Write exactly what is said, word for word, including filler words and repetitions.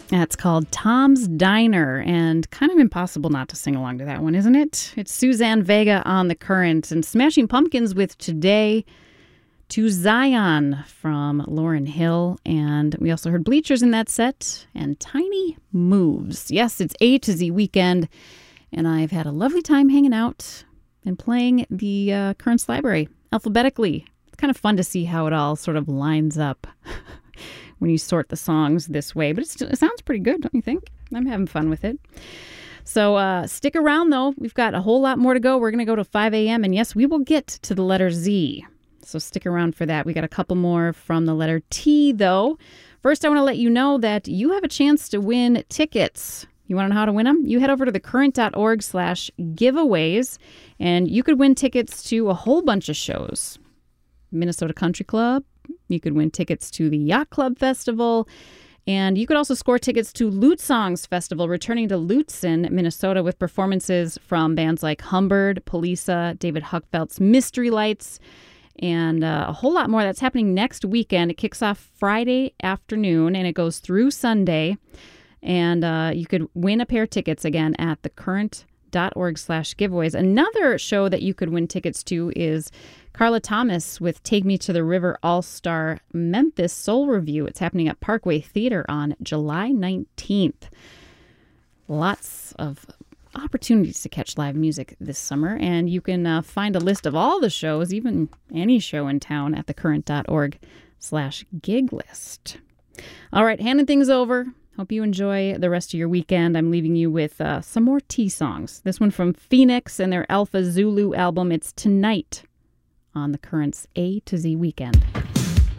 That's called Tom's Diner, and kind of impossible not to sing along to that one, isn't it? It's Suzanne Vega on The Current, and Smashing Pumpkins with Today to Zion from Lauryn Hill. And we also heard Bleachers in that set, and Tiny Moves. Yes, it's A to Z weekend, and I've had a lovely time hanging out and playing the uh, Currents library alphabetically. It's kind of fun to see how it all sort of lines up when you sort the songs this way. But it's, it sounds pretty good, don't you think? I'm having fun with it. So uh, stick around, though. We've got a whole lot more to go. We're going to go to five a.m. And yes, we will get to the letter Z. So stick around for that. We got a couple more from the letter T, though. First, I want to let you know that you have a chance to win tickets. You want to know how to win them? You head over to thecurrent.org slash giveaways, and you could win tickets to a whole bunch of shows. Minnesota Country Club. You could win tickets to the Yacht Club Festival. And you could also score tickets to Lute Songs Festival, returning to Lutsen, Minnesota, with performances from bands like Humbird, Polisa, David Huckfelt's Mystery Lights, and uh, a whole lot more. That's happening next weekend. It kicks off Friday afternoon, and it goes through Sunday. And uh, you could win a pair of tickets, again, at thecurrent.org slash giveaways. Another show that you could win tickets to is Carla Thomas with Take Me to the River All-Star Memphis Soul Review. It's happening at Parkway Theater on July nineteenth. Lots of opportunities to catch live music this summer, and you can uh, find a list of all the shows, even any show in town, at thecurrent.org slash gig list. All right, handing things over. Hope you enjoy the rest of your weekend. I'm leaving you with uh, some more T songs. This one from Phoenix and their Alpha Zulu album. It's Tonight on the Current's A to Z Weekend.